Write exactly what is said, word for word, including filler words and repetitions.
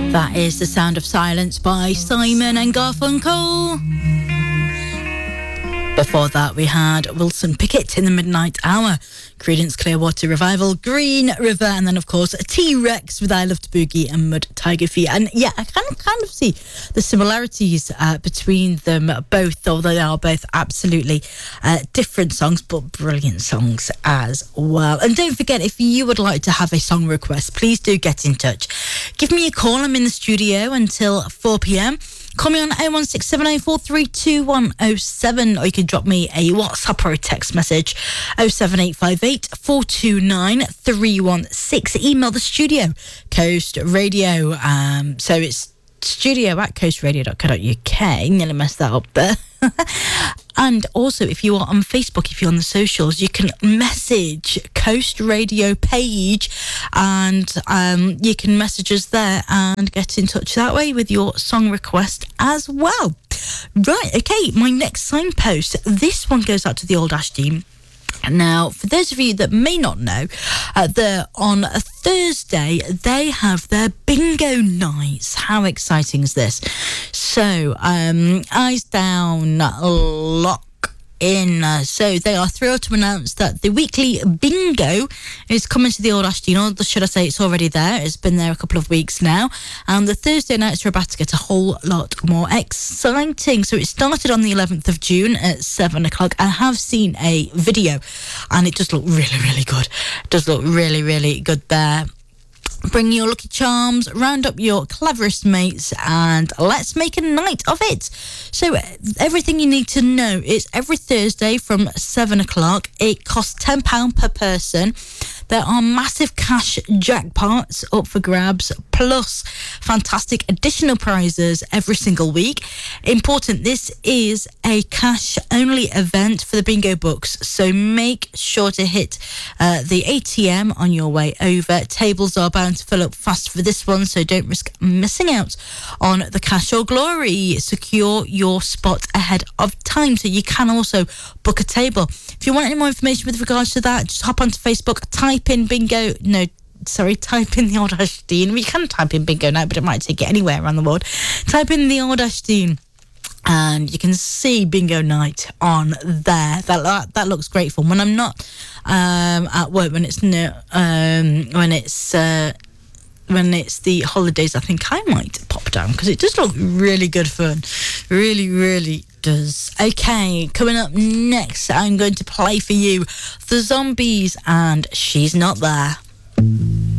That is The Sound of Silence by Simon and Garfunkel. Before that, we had Wilson Pickett in the Midnight Hour, Creedence Clearwater Revival, Green River, and then, of course, T-Rex with I Love to Boogie and Mud Tiger Feet. And, yeah, I can kind of see the similarities uh, between them both, although they are both absolutely uh, different songs, but brilliant songs as well. And don't forget, if you would like to have a song request, please do get in touch. Give me a call. I'm in the studio until four p.m. Call me on oh one six seven oh four three two one oh seven, or you can drop me a WhatsApp or a text message oh seven eight five eight four two nine three one six. Email the studio, Coast Radio. Um, so it's studio at coast radio dot co dot uk. Nearly messed that up there. And also, if you are on Facebook, if you're on the socials, you can message Coast Radio page, and um, you can message us there and get in touch that way with your song request as well. Right, okay, my next signpost. This one goes out to the Old Ash team. Now, for those of you that may not know, uh, the, on a Thursday, they have their bingo nights. How exciting is this? So, um, Eyes Down, Lock in. Uh, so they are thrilled to announce that the weekly bingo is coming to the Old Ashton, or should I say it's already there. It's been there a couple of weeks now, and the Thursday nights are about to get a whole lot more exciting. So it started on the eleventh of June at seven o'clock. I have seen a video and it does look really, really good. It does look really, really good there. Bring your lucky charms, round up your cleverest mates, and let's make a night of it. So everything you need to know is every Thursday from seven o'clock. It costs ten pounds per person. There are massive cash jackpots up for grabs, plus fantastic additional prizes every single week. Important, this is a cash-only event for the bingo books, so make sure to hit uh, the A T M on your way over. Tables are bound to fill up fast for this one, so don't risk missing out on the cash or glory. Secure your spot ahead of time, so you can also book a table. If you want any more information with regards to that, just hop onto Facebook, type in bingo, no, sorry, type in the Old Ashton. We can type in bingo now, but it might take it anywhere around the world. Type in the Old Ashton, and you can see bingo night on there. That that looks great fun. When I'm not um, at work, when it's no, um, when it's uh, when it's the holidays, I think I might pop down because it does look really good fun. Really, really does. Okay, coming up next, I'm going to play for you The Zombies and She's Not There.